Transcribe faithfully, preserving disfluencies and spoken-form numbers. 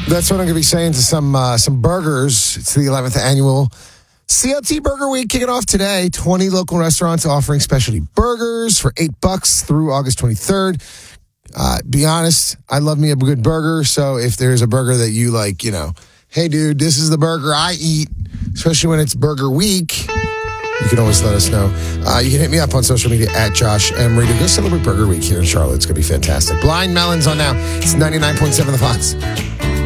That's what I'm going to be saying to some uh, some burgers. It's the eleventh annual C L T Burger Week kicking off today. twenty local restaurants offering specialty burgers for eight bucks through August twenty-third. Uh, be honest, I love me a good burger. So if there's a burger that you like, you know, hey, dude, this is the burger I eat, especially when it's Burger Week, you can always let us know. Uh, you can hit me up on social media at Josh M. Radio. Go celebrate Burger Week here in Charlotte. It's going to be fantastic. Blind Melons on now. It's ninety-nine point seven The Fox.